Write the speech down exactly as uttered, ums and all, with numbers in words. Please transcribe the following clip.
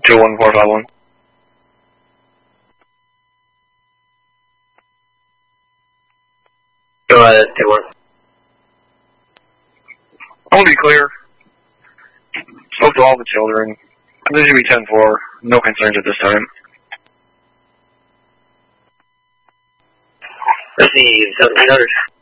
two one four five one. Go ahead, two one. I want to be clear. Spoke to all the children. This is going to be ten four. No concerns at this time. Receive seventeen hundred.